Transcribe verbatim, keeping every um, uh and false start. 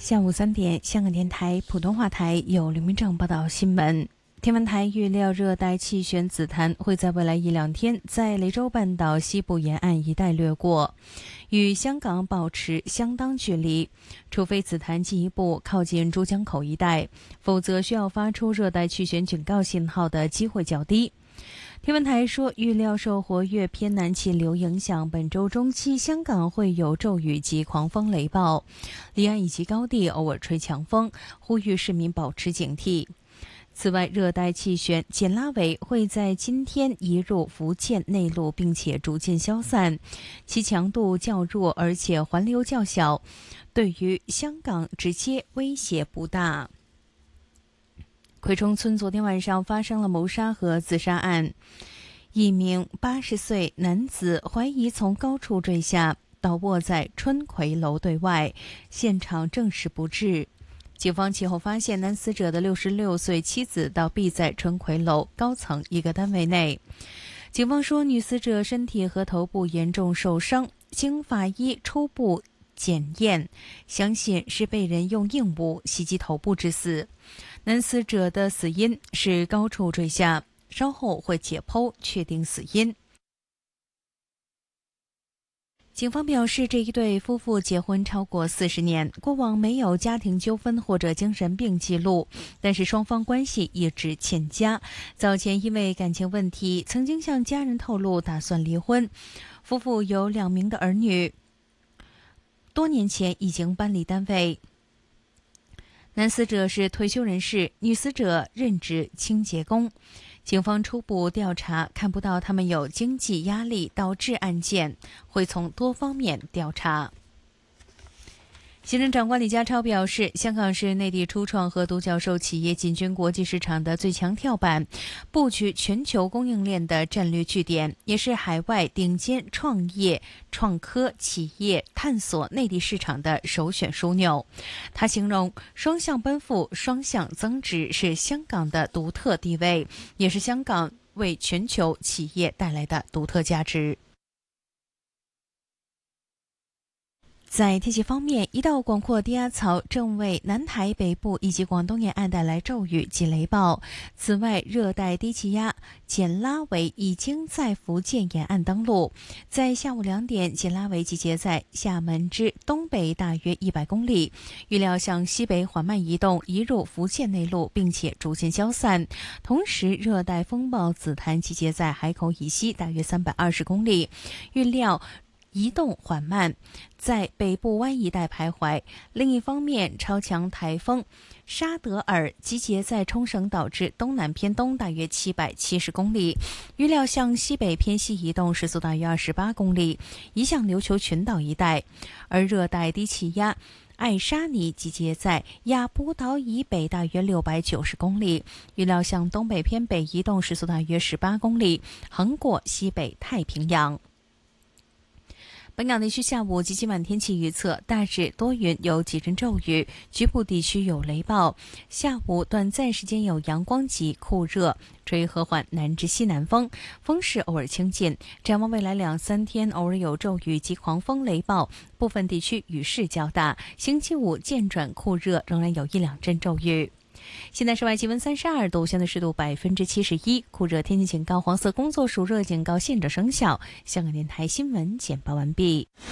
下午三点，香港电台普通话台有刘明正报道新闻。天文台预料热带气旋紫檀会在未来一两天在雷州半岛西部沿岸一带掠过，与香港保持相当距离，除非紫檀进一步靠近珠江口一带，否则需要发出热带气旋警告信号的机会较低。天文台说，预料受活跃偏南气流影响，本周中期香港会有骤雨及狂风雷暴，离岸以及高地偶尔吹强风，呼吁市民保持警惕。此外，热带气旋简拉维会在今天移入福建内陆，并且逐渐消散，其强度较弱，而且环流较小，对于香港直接威胁不大。葵涌村昨天晚上发生了谋杀和自杀案，一名八十岁男子怀疑从高处坠下，倒卧在春葵楼对外，现场证实不治。警方其后发现男死者的六十六岁妻子倒毙在春葵楼高层一个单位内。警方说，女死者身体和头部严重受伤，经法医初步检验，相信是被人用硬物袭击头部致死。男死者的死因是高处坠下，稍后会解剖确定死因。警方表示，这一对夫妇结婚超过四十年，过往没有家庭纠纷或者精神病记录，但是双方关系一直欠佳。早前因为感情问题，曾经向家人透露打算离婚。夫妇有两名的儿女，多年前已经搬离单位。男死者是退休人士，女死者任职清洁工。警方初步调查看不到他们有经济压力导致案件，会从多方面调查。行政长官李家超表示，香港是内地初创和独角兽企业进军国际市场的最强跳板，布局全球供应链的战略据点，也是海外顶尖创业创科企业探索内地市场的首选枢纽。他形容双向奔赴、双向增值是香港的独特地位，也是香港为全球企业带来的独特价值。在天气方面，一道广阔低压槽正为南台北部以及广东沿岸带来骤雨及雷暴。此外，热带低气压简拉维已经在福建沿岸登陆，在下午两点，简拉维集结在厦门之东北大约一百公里，预料向西北缓慢移动，移入福建内陆，并且逐渐消散。同时，热带风暴紫檀集结在海口以西大约三百二十公里，预料移动缓慢，在北部湾一带徘徊。另一方面，超强台风沙德尔集结在冲绳岛至东南偏东大约七百七十公里，预料向西北偏西移动，时速大约二十八公里，移向琉球群岛一带。而热带低气压艾沙尼集结在亚布岛以北大约六百九十公里，预料向东北偏北移动，时速大约十八公里，横过西北太平洋。本港地区下午及今晚天气预测，大致多云，有几阵骤雨，局部地区有雷暴。下午短暂时间有阳光及酷热，吹和缓南至西南风，风势偶尔清劲。展望未来两三天，偶尔有骤雨及狂风雷暴，部分地区雨势较大。星期五渐转酷热，仍然有一两阵骤雨。现在室外气温三十二度，相对湿度百分之七十一，酷热天气警告、黄色工作暑热警告现正生效。香港电台新闻简报完毕。